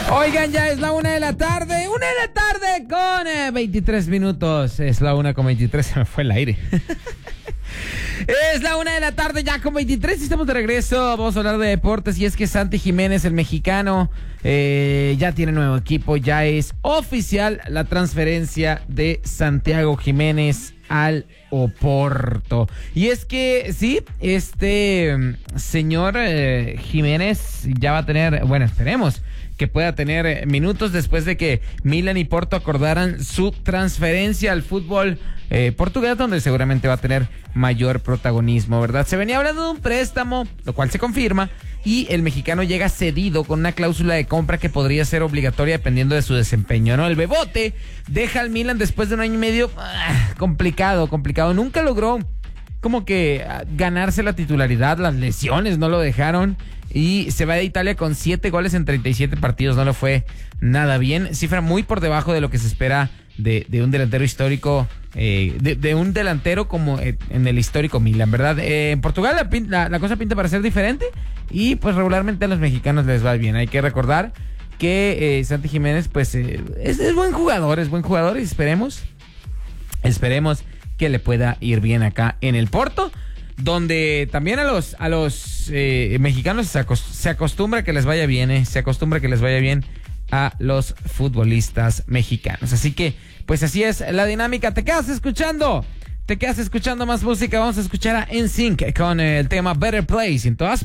Oigan, ya es la 1:00 con 23 minutos. Es la 1:23, se me fue el aire. Es la 1:00 ya con 23 y estamos de regreso. Vamos a hablar de deportes y es que Santi Jiménez, el mexicano, ya tiene nuevo equipo. Ya es oficial la transferencia de Santiago Jiménez al Oporto. Y es que sí, este señor Jiménez ya va a tener, bueno, esperemos que pueda tener minutos después de que Milan y Porto acordaran su transferencia al fútbol portugués, donde seguramente va a tener mayor protagonismo, ¿verdad? Se venía hablando de un préstamo, lo cual se confirma, y el mexicano llega cedido con una cláusula de compra que podría ser obligatoria dependiendo de su desempeño, ¿no? El Bebote deja al Milan después de un año y medio complicado. Nunca logró como que ganarse la titularidad, las lesiones no lo dejaron. Y se va de Italia con 7 goles en 37 partidos. No le fue nada bien. Cifra muy por debajo de lo que se espera de un delantero histórico. De un delantero como en el histórico Milan, ¿verdad? En Portugal la cosa pinta para ser diferente. Y pues regularmente a los mexicanos les va bien. Hay que recordar que Santi Jiménez pues es buen jugador. Y esperemos que le pueda ir bien acá en el Porto, donde también a los mexicanos se acostumbra que les vaya bien, se acostumbra que les vaya bien a los futbolistas mexicanos. Así que, pues así es la dinámica. Te quedas escuchando más música. Vamos a escuchar a NSYNC con el tema Better Place en todas